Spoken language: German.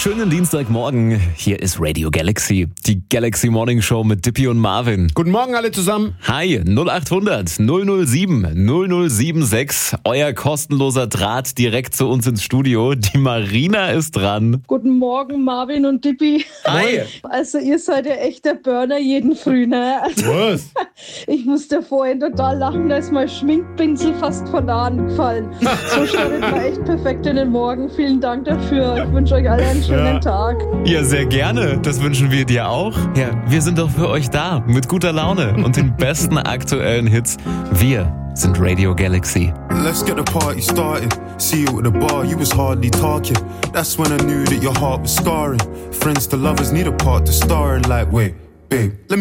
schönen Dienstagmorgen. Hier ist Radio Galaxy, die Galaxy Morning Show mit Dippy und Marvin. Guten Morgen alle zusammen. Hi, 0800 007 0076. Euer kostenloser Draht direkt zu uns ins Studio. Die Marina ist dran. Guten Morgen, Marvin und Dippy. Hi. Also ihr seid ja echt der Burner jeden Früh, ne? Also, Was? ich musste vorhin total lachen, da ist mein Schminkpinsel fast von der Hand gefallen. So startet man echt perfekt in den Morgen. Vielen Dank dafür. Ich wünsche euch alle einen schönen Tag. Ja, sehr gerne. Das wünschen wir dir auch. Ja, wir sind doch für euch da. Mit guter Laune und den besten aktuellen Hits. Wir sind Radio Galaxy. Let's get the party started. See you at the bar, you was hardly talking. That's when I knew that your heart was scarring. Friends to lovers need a part to star in. Like, wait, babe, let me